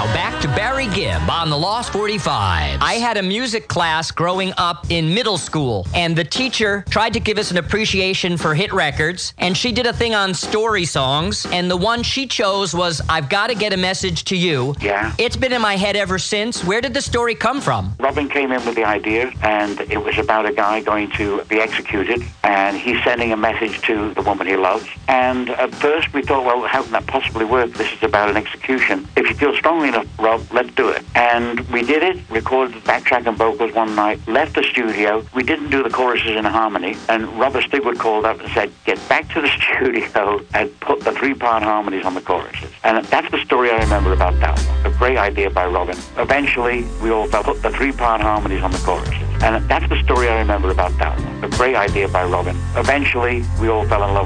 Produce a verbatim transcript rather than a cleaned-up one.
back to Barry Gibb on the Lost forty-five. I had a music class growing up in middle school, and the teacher tried to give us an appreciation for hit records, and she did a thing on story songs, and the one she chose was I've Got to Get a Message to You. Yeah. It's been in my head ever since. Where did the story come from? Robin came in with the idea, and it was about a guy going to be executed, and he's sending a message to the woman he loves. And at first we thought, well, how can that possibly work? This is about an execution. If you feel strongly enough, Rob, let's do it. And we did it, recorded the backtrack and vocals one night, left the studio. We didn't do the choruses in harmony, and Robert Stigwood called up and said, get back to the studio and put the three-part harmonies on the choruses. And that's the story I remember about that one. A great idea by Robin. Eventually, we all fell, put the three-part harmonies on the choruses. And that's the story I remember about that one. A great idea by Robin. Eventually, we all fell in love